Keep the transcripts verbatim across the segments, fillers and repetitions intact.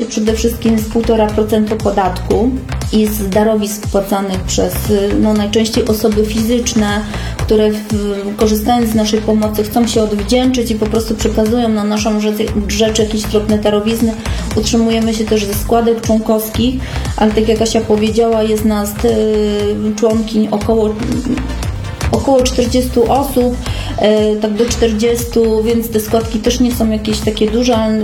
przede wszystkim z półtora procent podatku i z darowisk płacanych przez no, najczęściej osoby fizyczne, które w, korzystając z naszej pomocy chcą się odwdzięczyć i po prostu przekazują na naszą rzecz, rzecz jakieś drobne darowizny. Utrzymujemy się też ze składek członkowskich, ale tak jak Asia powiedziała, jest nas y, członkiń około około czterdzieści osób, e, tak do czterdziestu, więc te składki też nie są jakieś takie duże, ale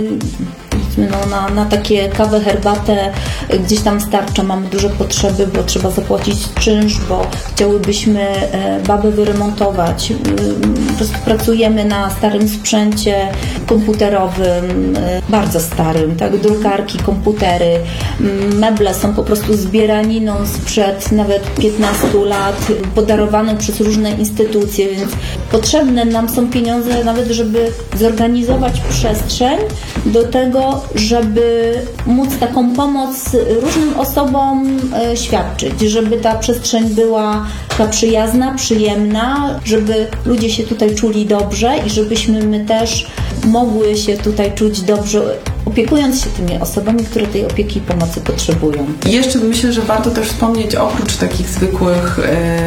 no, na, na takie kawę, herbatę gdzieś tam starcza, mamy duże potrzeby, bo trzeba zapłacić czynsz, bo chciałybyśmy e, babę wyremontować. E, po prostu pracujemy na starym sprzęcie komputerowym, e, bardzo starym, tak, drukarki, komputery, meble są po prostu zbieraniną sprzed nawet piętnastu lat, podarowane przez różne instytucje, więc potrzebne nam są pieniądze nawet, żeby zorganizować przestrzeń do tego, żeby móc taką pomoc różnym osobom e, świadczyć, żeby ta przestrzeń była taka przyjazna, przyjemna, żeby ludzie się tutaj czuli dobrze i żebyśmy my też mogły się tutaj czuć dobrze, opiekując się tymi osobami, które tej opieki i pomocy potrzebują. I jeszcze myślę, że warto też wspomnieć, oprócz takich zwykłych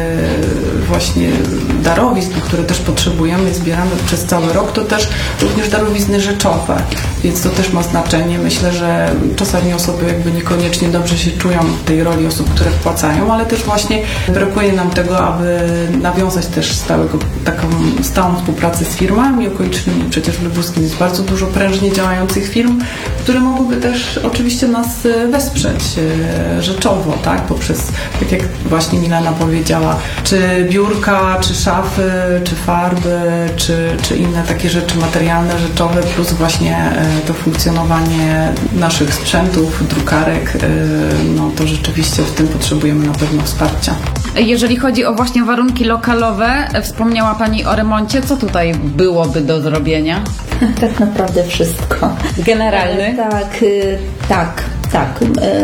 e, właśnie darowizn, które też potrzebujemy, zbieramy przez cały rok, to też również darowizny rzeczowe, więc to też ma znaczenie. Myślę, że czasami osoby jakby niekoniecznie dobrze się czują w tej roli osób, które wpłacają, ale też właśnie brakuje nam tego, aby nawiązać też stałego, taką stałą współpracę z firmami okolicznymi. Przecież w Lubuskim jest bardzo dużo prężnie działających firm, które mogłyby też oczywiście nas wesprzeć rzeczowo, tak, poprzez, tak jak właśnie Milena powiedziała, czy biurka, czy szafy, czy farby, czy, czy inne takie rzeczy materialne, rzeczowe, plus właśnie to funkcjonowanie naszych sprzętów, drukarek, no to rzeczywiście w tym potrzebujemy na pewno wsparcia. Jeżeli chodzi o właśnie warunki lokalowe, wspomniała Pani o remoncie, co tutaj byłoby do zrobienia? Tak naprawdę wszystko. Generalny? Tak, tak, tak.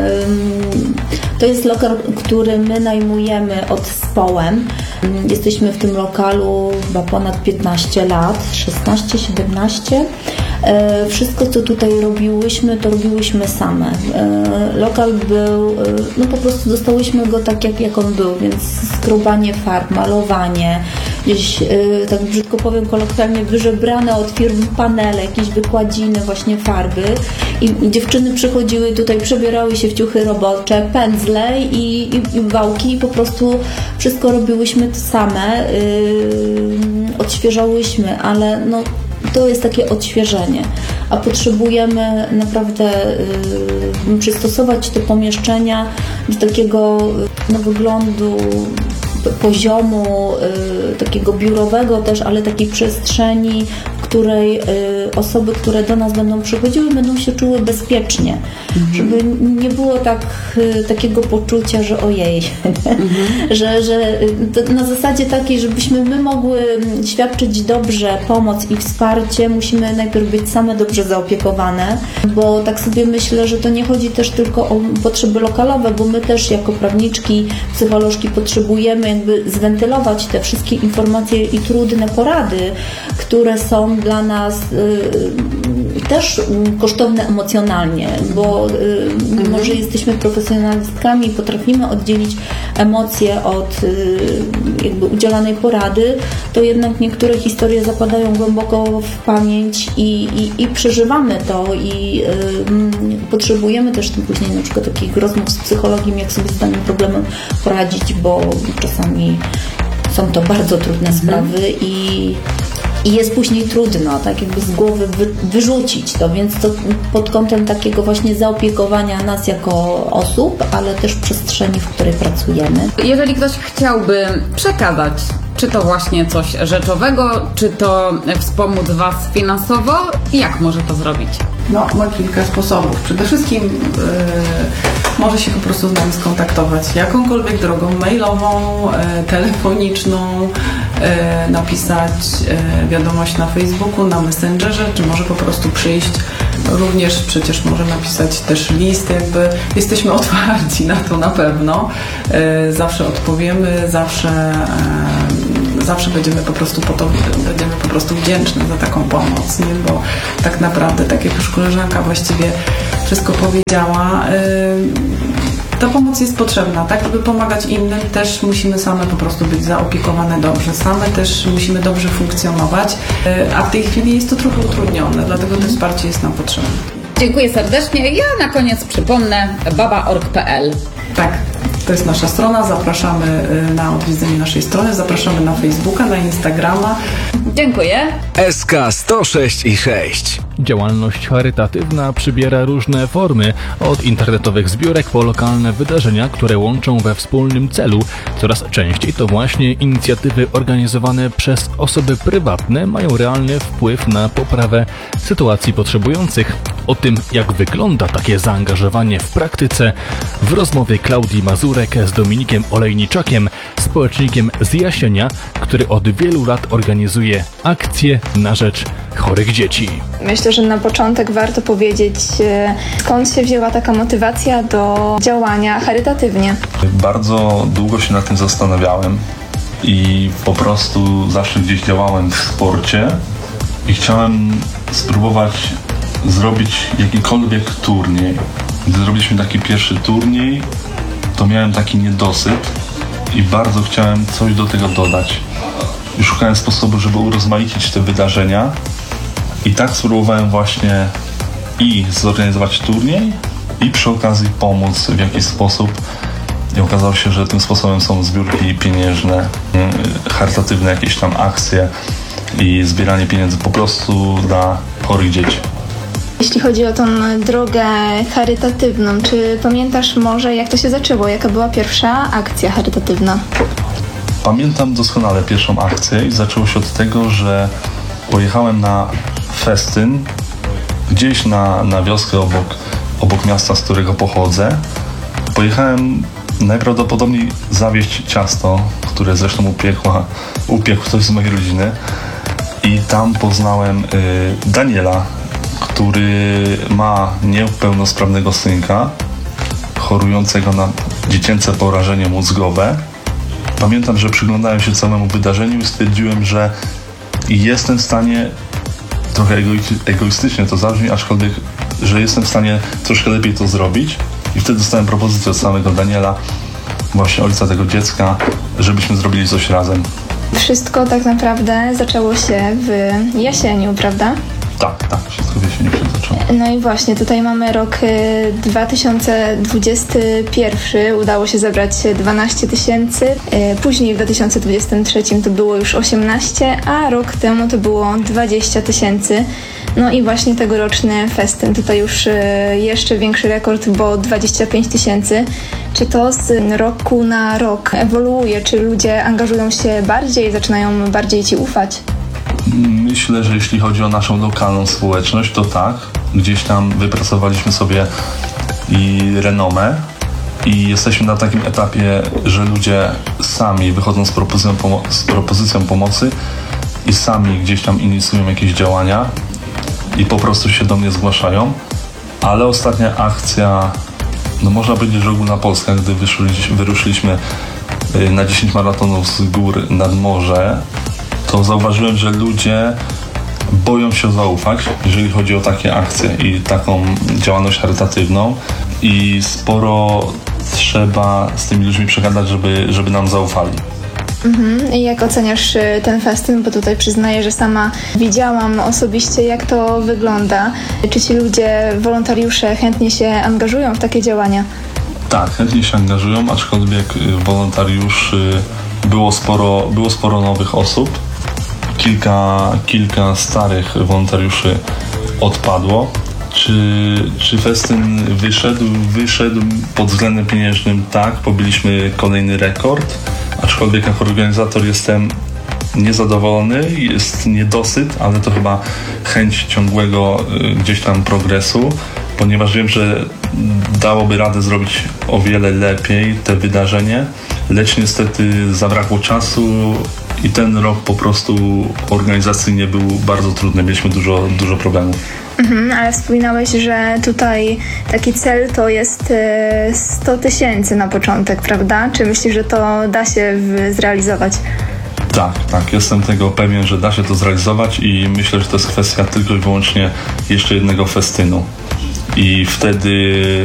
To jest lokal, który my najmujemy od Społem. Jesteśmy w tym lokalu chyba ponad piętnaście lat, szesnaście, siedemnaście. Wszystko, co tutaj robiłyśmy, to robiłyśmy same. Lokal był, no po prostu dostałyśmy go tak, jak, jak on był, więc skrobanie farb, malowanie, gdzieś, tak brzydko powiem kolokwialnie, wyżebrane od firm panele, jakieś wykładziny, właśnie farby. I, i dziewczyny przychodziły tutaj, przebierały się w ciuchy robocze, pędzle i, i, i wałki i po prostu wszystko robiłyśmy to same. Yy, odświeżałyśmy, ale no to jest takie odświeżenie, a potrzebujemy naprawdę y, przystosować te pomieszczenia do takiego no, wyglądu, poziomu y, takiego biurowego też, ale takiej przestrzeni, w której y, osoby, które do nas będą przychodziły, będą się czuły bezpiecznie, mhm. żeby nie było tak, y, takiego poczucia, że ojej, mhm. że, że to na zasadzie takiej, żebyśmy my mogły świadczyć dobrze pomoc i wsparcie, musimy najpierw być same dobrze zaopiekowane, bo tak sobie myślę, że to nie chodzi też tylko o potrzeby lokalowe, bo my też jako prawniczki, psycholożki potrzebujemy jakby zwentylować te wszystkie informacje i trudne porady, które są dla nas y, też kosztowne emocjonalnie, bo y, mimo, że jesteśmy profesjonalistkami i potrafimy oddzielić emocje od y, jakby udzielanej porady, to jednak niektóre historie zapadają głęboko w pamięć i, i, i przeżywamy to i y, potrzebujemy też tym później na przykład takich rozmów z psychologiem, jak sobie z danym problemem poradzić, bo czasami są to bardzo trudne sprawy i, i jest później trudno tak jakby z głowy wy, wyrzucić to, więc to pod kątem takiego właśnie zaopiekowania nas jako osób, ale też przestrzeni, w której pracujemy. Jeżeli ktoś chciałby przekazać, czy to właśnie coś rzeczowego, czy to wspomóc Was finansowo, jak może to zrobić? No, ma kilka sposobów. Przede wszystkim yy, może się po prostu z nami skontaktować jakąkolwiek drogą mailową, yy, telefoniczną, yy, napisać yy, wiadomość na Facebooku, na Messengerze, czy może po prostu przyjść. Również przecież może napisać też list, jakby jesteśmy otwarci na to na pewno. Yy, zawsze odpowiemy, zawsze yy, zawsze będziemy po prostu po to, będziemy po prostu wdzięczne za taką pomoc, nie? Bo tak naprawdę, tak jak już koleżanka właściwie wszystko powiedziała, yy, ta pomoc jest potrzebna, tak? Żeby pomagać innym, też musimy same po prostu być zaopiekowane dobrze, same też musimy dobrze funkcjonować, yy, a w tej chwili jest to trochę utrudnione, dlatego to wsparcie jest nam potrzebne. Dziękuję serdecznie. Ja na koniec przypomnę baba kropka org kropka p l. Tak, to jest nasza strona. Zapraszamy na odwiedzenie naszej strony, zapraszamy na Facebooka, na Instagrama. Dziękuję. S K sto sześć i sześć. Działalność charytatywna przybiera różne formy, od internetowych zbiórek po lokalne wydarzenia, które łączą we wspólnym celu. Coraz częściej to właśnie inicjatywy organizowane przez osoby prywatne mają realny wpływ na poprawę sytuacji potrzebujących. O tym, jak wygląda takie zaangażowanie w praktyce, w rozmowie Klaudii Mazurek z Dominikiem Olejniczakiem, społecznikiem z Jasienia, który od wielu lat organizuje akcje na rzecz chorych dzieci. Myślę, że na początek warto powiedzieć, skąd się wzięła taka motywacja do działania charytatywnie. Bardzo długo się nad tym zastanawiałem i po prostu zawsze gdzieś działałem w sporcie i chciałem spróbować zrobić jakikolwiek turniej. Gdy zrobiliśmy taki pierwszy turniej, to miałem taki niedosyt i bardzo chciałem coś do tego dodać. I szukałem sposobu, żeby urozmaicić te wydarzenia i tak spróbowałem właśnie i zorganizować turniej i przy okazji pomóc w jakiś sposób. I okazało się, że tym sposobem są zbiórki pieniężne, charytatywne jakieś tam akcje i zbieranie pieniędzy po prostu dla chorych dzieci. Jeśli chodzi o tą drogę charytatywną, czy pamiętasz może, jak to się zaczęło? Jaka była pierwsza akcja charytatywna? Pamiętam doskonale pierwszą akcję i zaczęło się od tego, że pojechałem na festyn gdzieś na, na wioskę obok, obok miasta, z którego pochodzę. Pojechałem najprawdopodobniej zawieźć ciasto, które zresztą upiekła, upiekł ktoś z mojej rodziny i tam poznałem y, Daniela, który ma niepełnosprawnego synka chorującego na dziecięce porażenie mózgowe. Pamiętam, że przyglądałem się całemu wydarzeniu i stwierdziłem, że jestem w stanie, trochę egoistycznie to zabrzmi, aczkolwiek, że jestem w stanie troszkę lepiej to zrobić. I wtedy dostałem propozycję od samego Daniela, właśnie ojca tego dziecka, żebyśmy zrobili coś razem. Wszystko tak naprawdę zaczęło się w Jasieniu, prawda? Tak, tak, wszystko w jesieni się zaczęło. No i właśnie, tutaj mamy rok dwa tysiące dwudziesty pierwszy, udało się zebrać dwanaście tysięcy, później w dwa tysiące dwudziestym trzecim to było już osiemnaście, a rok temu to było dwadzieścia tysięcy. No i właśnie tegoroczny festyn, tutaj już jeszcze większy rekord, bo dwadzieścia pięć tysięcy. Czy to z roku na rok ewoluuje? Czy ludzie angażują się bardziej, zaczynają bardziej Ci ufać? Myślę, że jeśli chodzi o naszą lokalną społeczność, to tak. Gdzieś tam wypracowaliśmy sobie i renomę i jesteśmy na takim etapie, że ludzie sami wychodzą z propozycją, pomo- z propozycją pomocy i sami gdzieś tam inicjują jakieś działania i po prostu się do mnie zgłaszają. Ale ostatnia akcja, no można powiedzieć, że ogólna Polska, gdy wyruszyliśmy, wyruszyliśmy na dziesięć maratonów z gór nad morze, to zauważyłem, że ludzie boją się zaufać, jeżeli chodzi o takie akcje i taką działalność charytatywną i sporo trzeba z tymi ludźmi przegadać, żeby, żeby nam zaufali. Mhm. I jak oceniasz ten festyn? Bo tutaj przyznaję, że sama widziałam osobiście, jak to wygląda. Czy ci ludzie, wolontariusze chętnie się angażują w takie działania? Tak, chętnie się angażują, aczkolwiek wolontariuszy było sporo, było sporo nowych osób. Kilka, kilka starych wolontariuszy odpadło. Czy, czy festyn wyszedł? Wyszedł pod względem pieniężnym, tak, pobiliśmy kolejny rekord, aczkolwiek jako organizator jestem niezadowolony, jest niedosyt, ale to chyba chęć ciągłego y, gdzieś tam progresu, ponieważ wiem, że dałoby radę zrobić o wiele lepiej te wydarzenie, lecz niestety zabrakło czasu i ten rok po prostu organizacyjnie był bardzo trudny, mieliśmy dużo, dużo problemów. Mhm, ale wspominałeś, że tutaj taki cel to jest sto tysięcy na początek, prawda? Czy myślisz, że to da się w- zrealizować? Tak, tak, jestem tego pewien, że da się to zrealizować i myślę, że to jest kwestia tylko i wyłącznie jeszcze jednego festynu. I wtedy